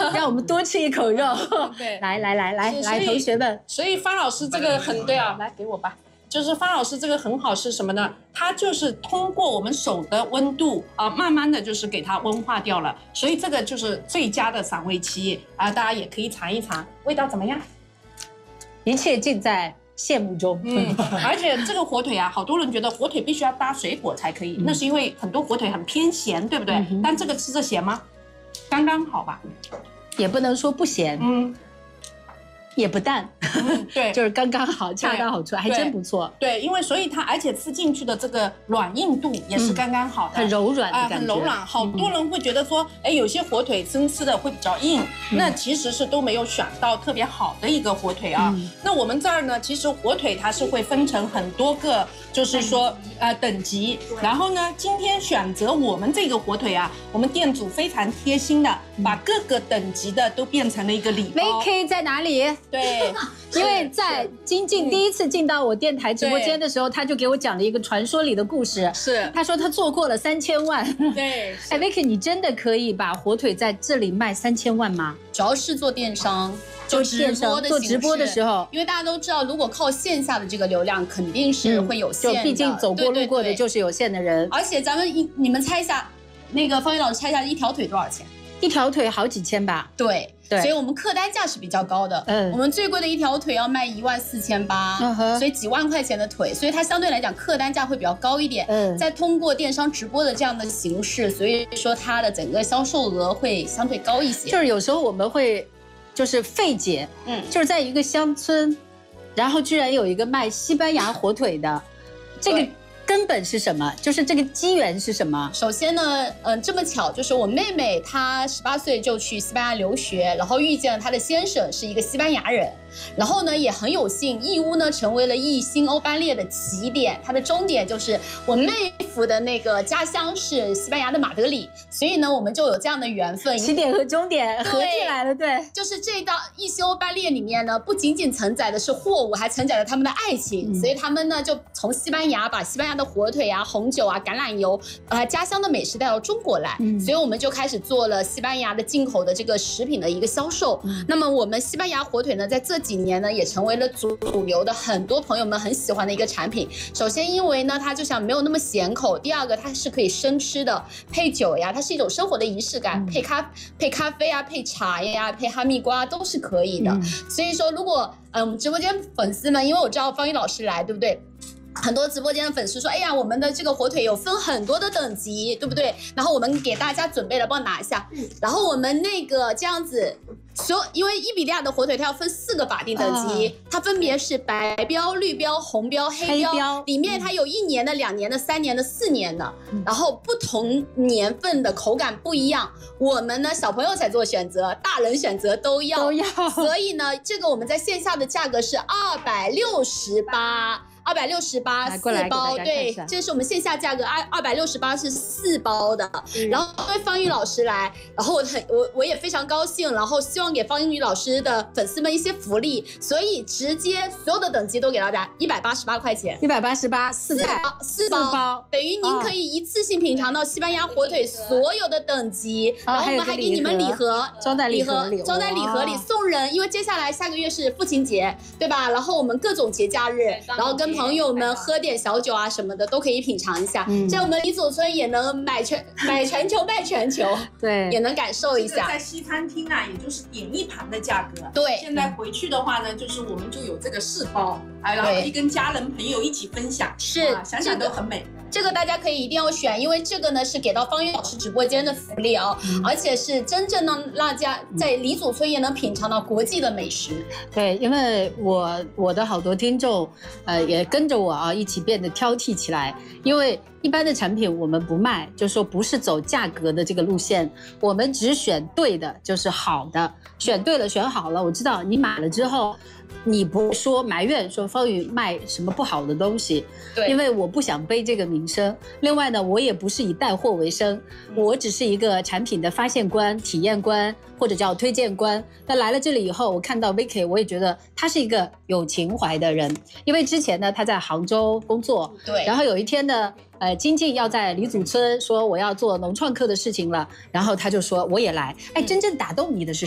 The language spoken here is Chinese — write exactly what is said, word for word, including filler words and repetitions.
让我们多吃一口肉。 对， 来来来来来，同学们， 所以方老师这个很对啊，来给我吧。就是方老师这个很好是什么呢？它就是通过我们手的温度啊，慢慢的就是给它温化掉了，所以这个就是最佳的赏味期啊，大家也可以尝一尝，味道怎么样？ 一切尽在羡慕中。 嗯，而且这个火腿啊，好多人觉得火腿必须要搭水果才可以，嗯、那是因为很多火腿很偏咸，对不对？嗯、但这个吃着咸吗？刚刚好吧， 也不能说不咸。嗯。也不淡， 嗯、对， 就是刚刚好，恰到好处，还真不错。 对，因为所以它，而且吃进去的这个软硬度也是刚刚好的， 嗯、很柔软的感觉、 呃，很柔软。好多人会觉得说，哎、嗯，有些火腿生吃的会比较硬，嗯、那其实是都没有选到特别好的一个火腿啊。嗯、那我们这儿呢，其实火腿它是会分成很多个，就是说呃等级。然后呢，今天选择我们这个火腿啊，我们店主非常贴心的把各个等级的都变成了一个礼包。 Vicky 在哪里？ 对， 因为在金靖第一次进到我电台直播间的时候，他就给我讲了一个传说里的故事。 是， 他说他做过了三千万。 对， 哎 ，Vicky， 你真的可以把火腿在这里卖三千万吗？ 主要是做电商。 就直播的做直播的时候， 因为大家都知道，如果靠线下的这个流量，肯定是会有限的。 就毕竟走过路过的就是有限的人。 而且咱们一你们猜一下，那个方宇老师猜一下，一条腿多少钱？ 一条腿好几千吧。 对。对，所以我们客单价是比较高的。嗯，我们最贵的一条腿要卖一万四千八，所以几万块钱的腿，所以它相对来讲客单价会比较高一点。嗯，再通过电商直播的这样的形式，所以说它的整个销售额会相对高一些。 就是有时候我们会，就是费解，嗯，就是在一个乡村，然后居然有一个卖西班牙火腿的，这个。根本是什么？就是这个机缘是什么？ 首先呢，嗯、呃，这么巧，就是我妹妹她十八岁就去西班牙留学，然后遇见了她的先生是一个西班牙人，然后呢也很有幸，义乌呢成为了一星欧班列的起点，它的终点就是我妹夫的那个家乡是西班牙的马德里，所以呢我们就有这样的缘分， 起点和终点合进来了，对， 就是这道一星欧班列里面呢，不仅仅承载的是货物，还承载了他们的爱情，嗯、所以他们呢就从西班牙把西班牙的火腿啊、红酒啊、橄榄油，呃，家乡的美食带到中国来，嗯、所以我们就开始做了西班牙的进口的这个食品的一个销售。嗯、那么我们西班牙火腿呢，在这几年呢，也成为了主流的很多朋友们很喜欢的一个产品。首先，因为呢，它就像没有那么咸口；第二个，它是可以生吃的，配酒呀，它是一种生活的仪式感，嗯、配咖配咖啡啊，配茶呀，配哈密瓜都是可以的。嗯、所以说，如果嗯，直播间粉丝们，因为我知道方宇老师来，对不对？很多直播间的粉丝说，哎呀，我们的这个火腿有分很多的等级，对不对？然后我们给大家准备了，帮我拿一下。然后我们那个这样子，所因为伊比利亚的火腿它要分四个法定等级，啊、它分别是白标、绿标、红标、黑标，黑标里面它有一年的、两年的、三年的、四年的，嗯、然后不同年份的口感不一样。我们呢，小朋友才做选择，大人选择都要都要。 所以呢，这个我们在线下的价格是二百六十八。二百六十八四包，对，这是我们线下价格，二二百六十八是四包的。嗯、然后因为方宇老师来，然后我很我我也非常高兴，然后希望给方宇老师的粉丝们一些福利，所以直接所有的等级都给大家一百八十八块钱， 一百八十八四包四包，包等于您可以一次性品尝到西班牙火腿所有的等级， 哦、 然后我们还给你们礼盒， 装在礼盒里， 装在礼盒里送人，因为接下来下个月是父亲节，对吧？然后我们各种节假日，然后跟朋友们喝点小酒啊什么的都可以品尝一下，嗯、在我们李祖村也能买全买全球卖全球， 对， 也能感受一下。 在西餐厅啊，也就是点一盘的价格。 对， 现在回去的话呢，就是我们就有这个四包，哎，然后可以跟家人朋友一起分享， 是， 啊、想想都很美。 这个大家可以一定要选，因为这个呢是给到方宇老师直播间的福利啊、哦，嗯、而且是真正让大家在李祖村也能品尝到国际的美食。 对，因为我我的好多听众，呃，也跟着我啊一起变得挑剔起来，因为一般的产品我们不卖，就是说不是走价格的这个路线，我们只选对的，就是好的，选对了，选好了，我知道你买了之后。你不说埋怨说方宇卖什么不好的东西，对，因为我不想背这个名声。另外呢，我也不是以带货为生，我只是一个产品的发现官、体验官或者叫推荐官。那来了这里以后，我看到 Vicky， 我也觉得他是一个有情怀的人，因为之前呢他在杭州工作， 对， 然后有一天呢。呃，金靖要在李祖村说我要做农创客的事情了，然后他就说我也来。哎，真正打动你的是